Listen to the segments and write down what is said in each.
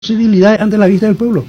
posibilidades ante la vista del pueblo.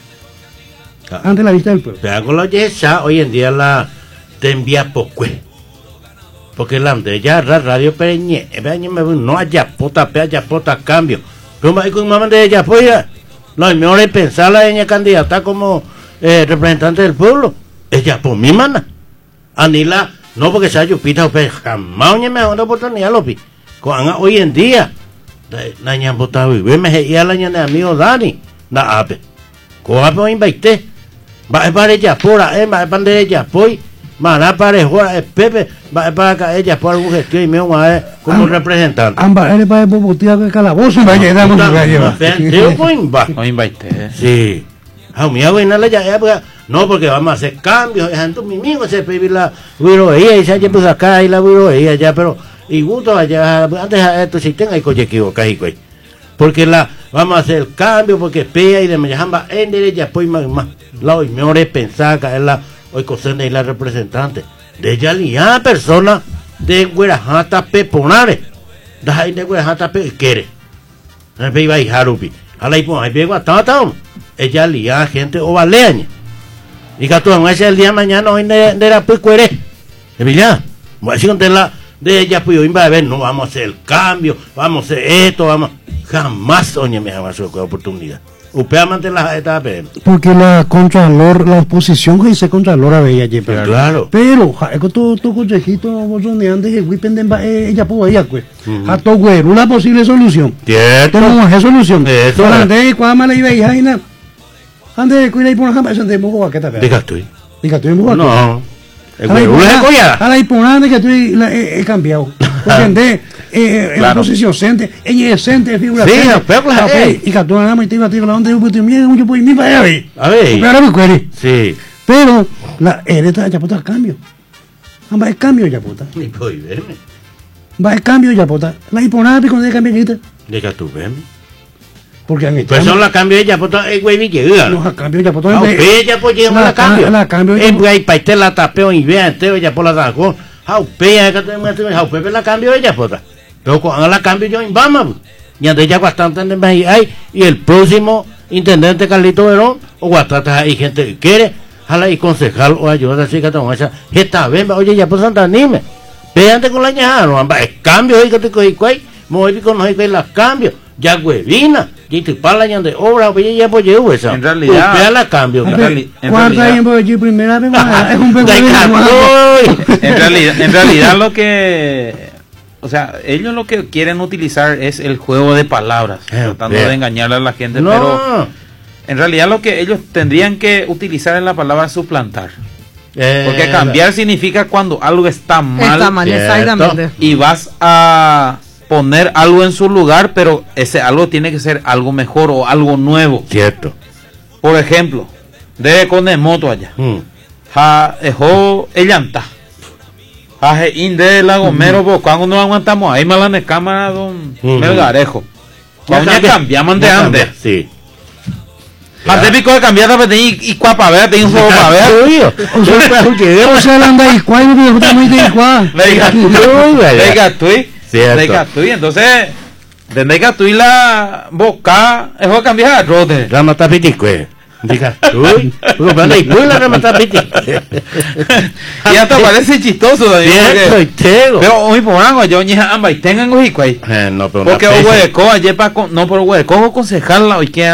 Ante la vista del pueblo. Pero con la yesa, hoy en día la te envía poco. Porque la de ya radio peñe, no haya pota cambio. Pero hay con mamá de ella apoya. Lo mejor es pensar la ella candidata como representante del pueblo. Ella por mi mana. Anila, no porque sea Yupita, pero jamás me da una oportunidad, Lopi. Hoy en día, la ñan votado y me y a la ñan de amigo Dani, na ape. Coape o invaite. Va para ella por va para ella poi. Mana para jugar Pepe, va para ella por algún gestión y me va como representante. Amba, él va a botar de calabozo y va a llegar a llevar. O invaite. Sí. A mi abuela ya no, porque vamos a hacer cambios. Entonces, mi amigo se pide la buroía y se ha puesto acá y la buroía ya, pero y gusto allá, antes esto si tenga y coche equivocado, porque vamos a hacer cambio, porque pea y de Mejamba en derecha, pues más, la hoy mejor es pensar que es la hoy cosena y la representante de ella la persona de Guerajata Peponares, de Guerajata Pe quiere, no me iba a ir Harupi, a la hipo, ahí pego a tata, ella lía gente o valeaña. Y que tú ese el día de mañana hoy de la pues cuere. De verdad. Voy a decir con la de ella pues hoy va a ver, no vamos a hacer el cambio, vamos a hacer esto, vamos. Jamás oye me jamás con oportunidad. Upea mantener la etapa. Porque la contralor, la oposición que dice contralor a Bella Yepe. Claro. Pero tu consejito vos son de antes que Wipenden ella pudo ella pues. A to güero una posible solución. Cierto. Tenemos esa solución. Eso. Antes cuando le iba a ir antes de cuidar por ejemplo eso de mugo que ta. Diga tú. No. A la hiponante que estoy he cambiado. Porque en la posición cente, ella es cente, figura. Sí, pero y que tú nada más te iba a tirar la onda y mucho pues mi para allá. A ver. Pero me cuere. Sí. Pero la hereta ya puta cambio. Va el cambio ya puta. Ni puedo verme. Va el cambio ya puta. La hiponante con el cambio quita. Diga tú verme. Porque han pues son la cambio ella por el güey llega. No, a cambio ya por todo. Ella pues llega la cambio. La cambio. En güey para la tapeo y vea entero ella por la sacó. Pea que te la cambio ella por. Pero cuando la cambio yo en Bama. Y antes ya bastante en el y el próximo intendente Carlito Verón o bastante hay gente que quiere jala y concejal o ayuda así que tengo esa esta vez oye ya por Santa Nime. Veante con la ñaja, no cambio y que te coge cuay, muy con no hay que la cambio. Ya huevina, y te para la de obra, oye ya pues llevo esa. En realidad, ya la cambio. ¿Cuánto hay en Boyí primera vez? Es un en realidad lo que, o sea, ellos lo que quieren utilizar es el juego de palabras, tratando de engañar a la gente, no. Pero en realidad lo que ellos tendrían que utilizar es la palabra suplantar. Porque cambiar significa cuando algo está mal, exactamente. Y vas a poner algo en su lugar, pero ese algo tiene que ser algo mejor o algo nuevo. Cierto. Por ejemplo, de con el moto allá. Ja, ejo, ellanta. Ja, inde la gomero, cuando no aguantamos ahí malan de cámara don Melgarejo. Cuando ya cambiamos de antes. Sí. Antes pico de cambiar y cuapa ver, tengo un juego para ver. O sea, anda y cuál me gusta muy de igual. Venga tú, entonces, desde tú y la boca, es a cambiar a rote. La mata piticue. Diga tú, y tú la mata piticue. Y hasta parece chistoso, pero hoy por algo yo ni amba y tengan hoy cuay. No, pero porque hueco ayer para no por hueco concejal hoy que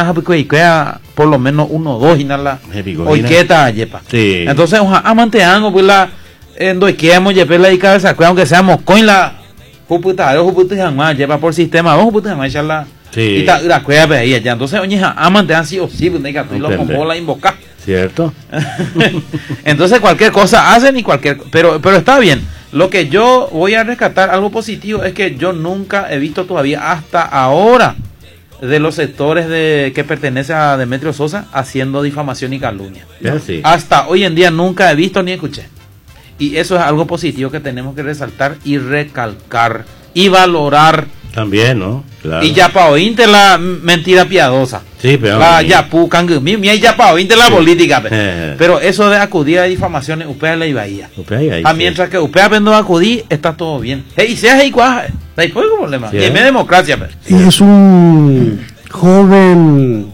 por lo menos 1 o 2 y nada. Hoy que está yepa. Sí. Entonces, amanteando pues la en doy que hemos llepela y cabeza, aunque seamos con la Juputa jamás lleva por sistema, vamos juputa jamás echarla. Sí. Y la cueva ahí allá. Entonces, oye, aman te han sido sí, pues y lo como la invocar. Cierto. Entonces, cualquier cosa hacen y pero está bien. Lo que yo voy a rescatar algo positivo es que yo nunca he visto todavía hasta ahora de los sectores que pertenecen a Demetrio Sosa haciendo difamación y calumnia. Sí. Hasta hoy en día nunca he visto ni escuché. Y eso es algo positivo que tenemos que resaltar y recalcar y valorar. También, ¿no? Claro. Y ya para oírte la mentira piadosa. Sí, pero. La yapu, cangumí, y ya para oírte la política. Pero eso de acudir a difamaciones, UPEA le iba a ir. Mientras que UPEA vendo a acudir, está todo bien. Y sea ahí cuaja, no hay problema. Y es democracia. Y es un joven